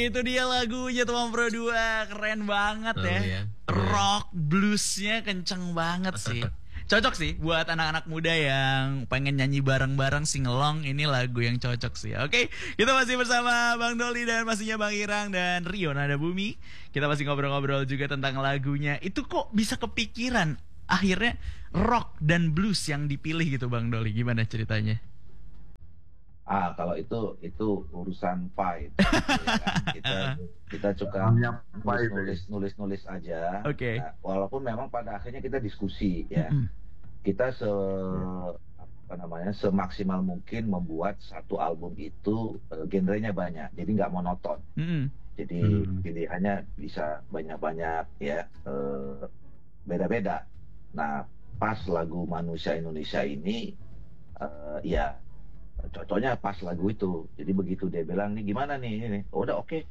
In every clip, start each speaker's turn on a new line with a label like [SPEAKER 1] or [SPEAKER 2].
[SPEAKER 1] Itu dia lagunya Tuan Pro 2. Keren banget
[SPEAKER 2] Oh,
[SPEAKER 1] ya.
[SPEAKER 2] iya.
[SPEAKER 1] Rock bluesnya kenceng banget sih. Cocok sih buat anak-anak muda yang pengen nyanyi bareng-bareng singelong. Ini lagu yang cocok sih. Oke, kita masih bersama Bang Doli dan pastinya Bang Irang dan Rio Nada Bumi. Kita masih ngobrol-ngobrol juga tentang lagunya. Itu kok bisa kepikiran akhirnya rock dan blues yang dipilih gitu Bang Doli. Gimana ceritanya?
[SPEAKER 3] Kalau itu urusan Pai, ya kan? Kita suka
[SPEAKER 4] Namanya Pai itu ya.
[SPEAKER 3] nulis aja.
[SPEAKER 1] Oke.
[SPEAKER 3] Nah, walaupun memang pada akhirnya kita diskusi ya. Kita semaksimal mungkin membuat satu album itu genrenya banyak, jadi nggak monoton. Jadi pilihannya bisa banyak-banyak ya, beda-beda. Nah, pas lagu Manusia Indonesia ini ya cocoknya pas lagu itu. Jadi begitu dia bilang nih gimana nih ini, oh, udah oke.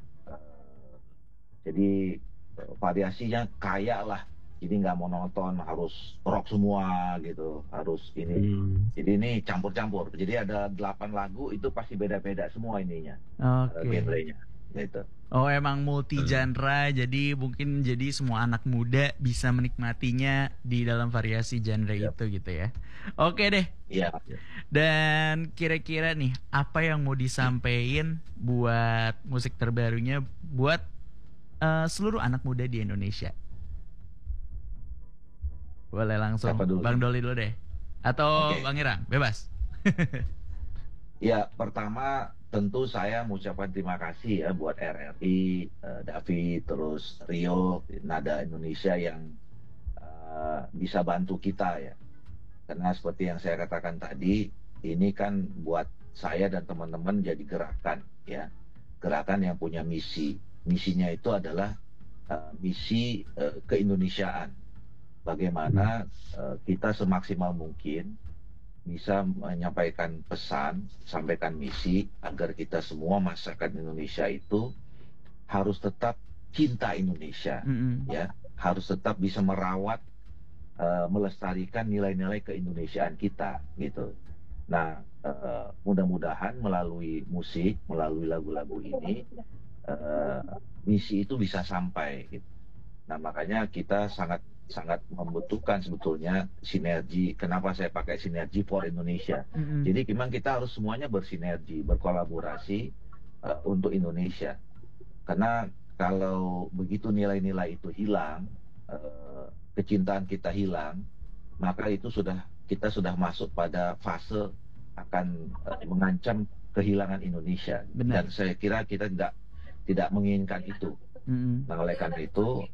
[SPEAKER 3] Jadi variasinya kaya lah. Jadi nggak monoton harus rock semua gitu, harus ini. Jadi ini campur-campur. Jadi ada 8 lagu itu pasti beda-beda semua ininya, genrenya gitu.
[SPEAKER 1] Oh, emang multi genre, jadi mungkin jadi semua anak muda bisa menikmatinya di dalam variasi genre itu gitu ya. Oke deh.
[SPEAKER 3] Iya.
[SPEAKER 1] Dan kira-kira nih apa yang mau disampaikan buat musik terbarunya buat seluruh anak muda di Indonesia? Boleh langsung Bang Doli dulu deh. Atau Bang Irang, bebas.
[SPEAKER 3] Ya, pertama tentu saya mengucapkan terima kasih ya buat RRI, David, terus Rio, Nada Indonesia yang bisa bantu kita ya. Karena seperti yang saya katakan tadi, ini kan buat saya dan teman-teman jadi gerakan ya. Gerakan yang punya misi. Misinya itu adalah misi keindonesiaan. Bagaimana kita semaksimal mungkin bisa menyampaikan pesan, sampaikan misi agar kita semua masyarakat Indonesia itu harus tetap cinta Indonesia, ya, harus tetap bisa merawat, melestarikan nilai-nilai keindonesiaan kita, gitu. Nah, mudah-mudahan melalui musik, melalui lagu-lagu ini, misi itu bisa sampai. Gitu. Nah, makanya kita sangat membutuhkan sebetulnya sinergi. Kenapa saya pakai sinergi for Indonesia? Jadi memang kita harus semuanya bersinergi, berkolaborasi untuk Indonesia. Karena kalau begitu nilai-nilai itu hilang, kecintaan kita hilang, maka itu kita sudah masuk pada fase akan mengancam kehilangan Indonesia.
[SPEAKER 1] Benar.
[SPEAKER 3] Dan saya kira kita tidak menginginkan itu. Nah, oleh karena itu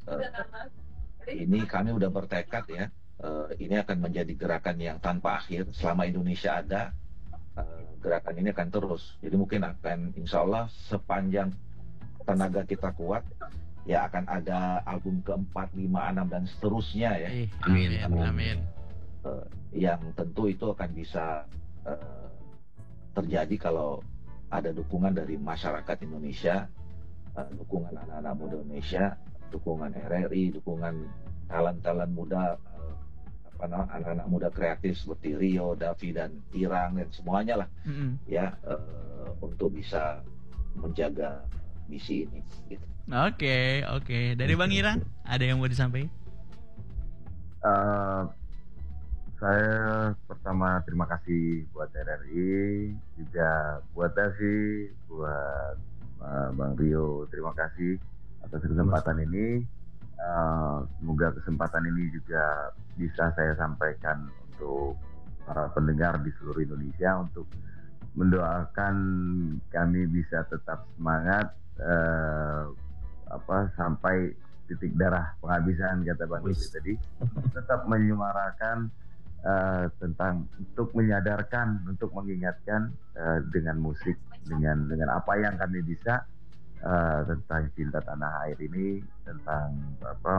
[SPEAKER 3] ini kami udah bertekad ya, ini akan menjadi gerakan yang tanpa akhir. Selama Indonesia ada, gerakan ini akan terus. Jadi mungkin akan, insya Allah sepanjang tenaga kita kuat, ya akan ada album ke-4, 5, 6 dan seterusnya ya.
[SPEAKER 1] Amin.
[SPEAKER 3] Yang tentu itu akan bisa terjadi kalau ada dukungan dari masyarakat Indonesia, dukungan anak-anak muda Indonesia, dukungan RRI, dukungan talent-talent muda, anak-anak muda kreatif seperti Rio, Davi dan Irang dan semuanya lah, ya, untuk bisa menjaga misi ini. Gitu.
[SPEAKER 1] Oke. Dari Bang Irang, ada yang mau disampaikan?
[SPEAKER 4] Saya pertama terima kasih buat RRI, juga buat Davi, buat Bang Rio, terima kasih atas kesempatan ini. Semoga kesempatan ini juga bisa saya sampaikan untuk para pendengar di seluruh Indonesia untuk mendoakan kami bisa tetap semangat sampai titik darah penghabisan, kata Bang Doli tadi, tetap menyuarakan tentang untuk menyadarkan, untuk mengingatkan dengan musik, dengan apa yang kami bisa tentang cinta tanah air ini, tentang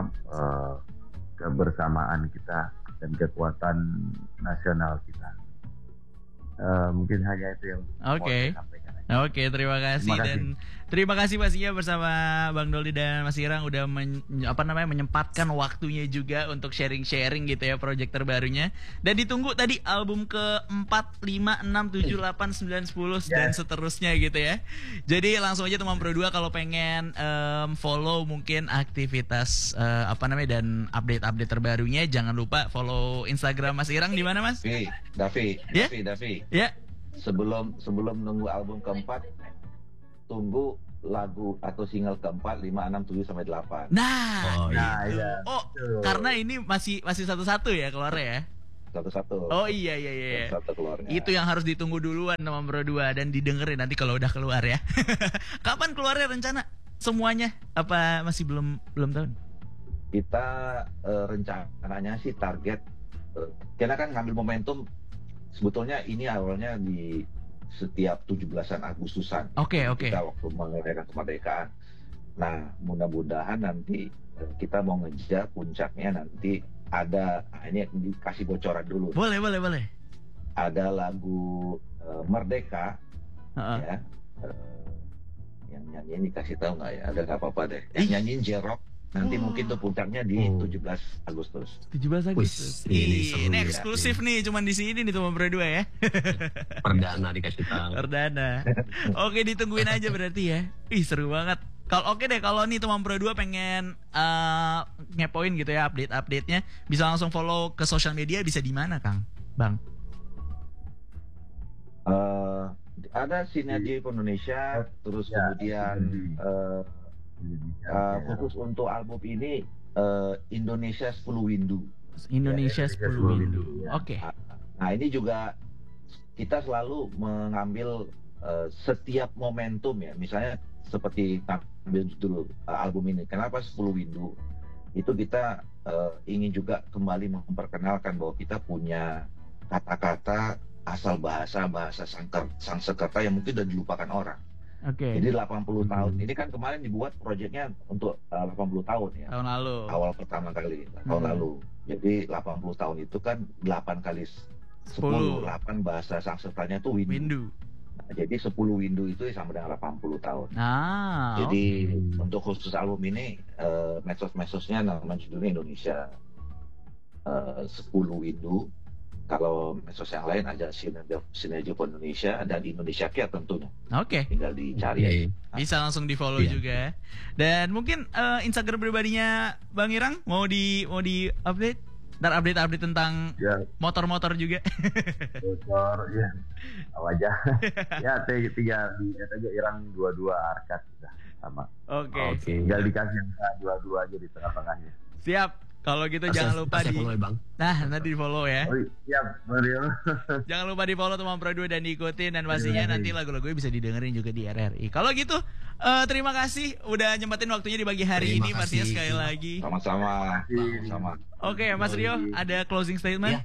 [SPEAKER 4] kebersamaan kita dan kekuatan nasional kita. Mungkin hanya itu yang mau saya sampaikan.
[SPEAKER 1] Oke, terima kasih dan terima kasih pastinya bersama Bang Doli dan Mas Irang udah menyempatkan waktunya juga untuk sharing-sharing gitu ya project terbarunya. Dan ditunggu tadi album ke-4, 5, 6, 7, 8, 9, 10 dan seterusnya gitu ya. Jadi langsung aja teman Pro 2 kalau pengen follow mungkin aktivitas dan update-update terbarunya, jangan lupa follow Instagram Mas Irang di mana, Mas?
[SPEAKER 3] Davi.
[SPEAKER 1] Ya.
[SPEAKER 3] Sebelum nunggu album keempat, tunggu lagu atau single keempat, 5, 6, 7 sampai 8.
[SPEAKER 1] Nah, gitu.
[SPEAKER 4] Iya.
[SPEAKER 1] Karena ini masih satu-satu ya keluarnya ya.
[SPEAKER 3] Satu-satu.
[SPEAKER 1] Oh iya.
[SPEAKER 3] Satu keluarnya.
[SPEAKER 1] Itu yang harus ditunggu duluan sama Pro 2 dan didengerin nanti kalau udah keluar ya. Kapan keluarnya rencana? Semuanya apa masih belum tahu?
[SPEAKER 3] Kita rencananya sih target kita kan ngambil momentum. Sebetulnya ini awalnya di setiap 17-an Agustusan.
[SPEAKER 1] Oke.
[SPEAKER 3] Kita waktu merayakan kemerdekaan. Nah, mudah-mudahan nanti kita mau ngejar puncaknya nanti ada, ini dikasih bocoran dulu.
[SPEAKER 1] Boleh.
[SPEAKER 3] Ada lagu Merdeka, ya. Yang nyanyiin dikasih tahu nggak ya? Ada nggak apa-apa deh. Yang nyanyiin J-Rock. Nanti mungkin tuh puncaknya di 17 Agustus.
[SPEAKER 1] 17 Agustus. Ini eksklusif nih, cuman di sini nih teman Pro 2 ya.
[SPEAKER 2] Perdana dikasih tahu.
[SPEAKER 1] Perdana. Oke, ditungguin aja berarti ya. Ih, seru banget. Oke deh, kalau nih teman Pro 2 pengen ngepoin gitu ya update-update-nya, bisa langsung follow ke sosial media, bisa di mana, Kang? Bang.
[SPEAKER 3] Ada Sinergi Indonesia, terus kemudian khusus untuk album ini Indonesia 10 Windu.
[SPEAKER 1] Indonesia 10 Windu. Oke.
[SPEAKER 3] Nah, ini juga kita selalu mengambil setiap momentum ya. Misalnya seperti ambil dulu album ini. Kenapa 10 Windu? Itu kita ingin juga kembali memperkenalkan bahwa kita punya kata-kata asal bahasa Sanskerta yang mungkin sudah dilupakan orang.
[SPEAKER 1] Oke.
[SPEAKER 3] Jadi 80 tahun. Ini kan kemarin dibuat proyeknya untuk 80 tahun ya.
[SPEAKER 1] Tahun lalu.
[SPEAKER 3] Awal pertama kali tahun lalu. Jadi 80 tahun itu kan 8 kali 10. 8 bahasa Sanskertanya itu Windu. Nah, jadi 10 Windu itu sama dengan 80 tahun. Jadi untuk khusus album ini medsos-medsosnya nama judulnya Indonesia 10 Windu. Kalau medsos yang lain ada Sinergi Indonesia dan Indonesia Care tentunya.
[SPEAKER 1] Oke.
[SPEAKER 3] Tinggal dicari.
[SPEAKER 1] Bisa langsung di follow juga. Dan mungkin Instagram pribadinya Bang Irang mau di update? Ntar update tentang motor-motor juga.
[SPEAKER 4] Motor, ya. Aja. Ya, tiga aja Irang 22 Arcade sudah sama.
[SPEAKER 1] Oke.
[SPEAKER 4] Tinggal dikasih yang 22 aja di tengah-tengahnya.
[SPEAKER 1] Siap. Kalau gitu jangan lupa di
[SPEAKER 2] follow, Bang.
[SPEAKER 1] Nah, nanti di follow ya.
[SPEAKER 4] Siap, Mario.
[SPEAKER 1] Jangan lupa di follow teman Pro 2 dan diikutin, dan pastinya nanti lagu-lagunya bisa didengerin juga di RRI. Kalau gitu, terima kasih udah nyempetin waktunya di pagi hari ini, pastinya sekali lagi.
[SPEAKER 3] Sama-sama.
[SPEAKER 1] Oke, Mas Rio, ada closing statement?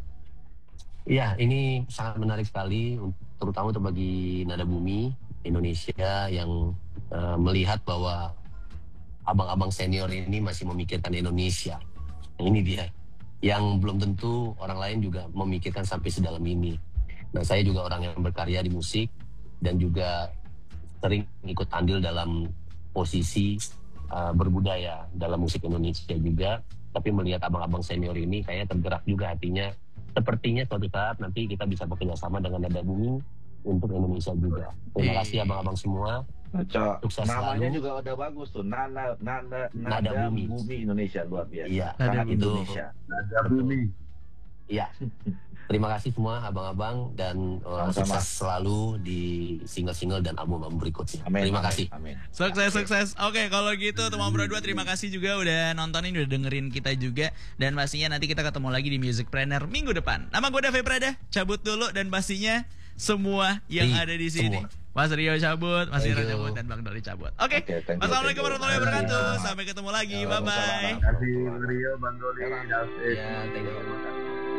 [SPEAKER 2] Iya, ini sangat menarik sekali, terutama untuk bagi Nada Bumi Indonesia yang melihat bahwa abang-abang senior ini masih memikirkan Indonesia. Ini dia yang belum tentu orang lain juga memikirkan sampai sedalam ini. Nah, saya juga orang yang berkarya di musik dan juga sering ikut andil dalam posisi berbudaya dalam musik Indonesia juga. Tapi melihat abang-abang senior ini kayaknya tergerak juga hatinya. Sepertinya suatu saat nanti kita bisa bekerja sama dengan Nada Bumi untuk Indonesia juga. Terima kasih abang-abang semua.
[SPEAKER 3] Namanya juga udah bagus tuh, Nada Bumi Indonesia, luar biasa.
[SPEAKER 2] Iya,
[SPEAKER 3] sangat
[SPEAKER 2] itu
[SPEAKER 3] Indonesia.
[SPEAKER 4] Nada Bumi.
[SPEAKER 2] Iya. Terima kasih semua abang-abang dan sukses selalu di single-single dan album-album berikutnya. Terima kasih.
[SPEAKER 3] Amin.
[SPEAKER 1] Sukses. Oke, kalau gitu teman Pro 2 terima kasih juga udah nontonin, udah dengerin kita juga, dan pastinya nanti kita ketemu lagi di Musicpreneur minggu depan. Nama gue Davi Prada, cabut dulu, dan pastinya semua yang ada di sini. Mas Rio cabut, Mas Iro cabut, dan Bang Doli cabut. Oke. Wassalamualaikum warahmatullahi wabarakatuh. Sampai ketemu lagi. Bye bye.
[SPEAKER 4] Terima kasih Rio, Bang Doli, David.
[SPEAKER 2] Ya, thank you.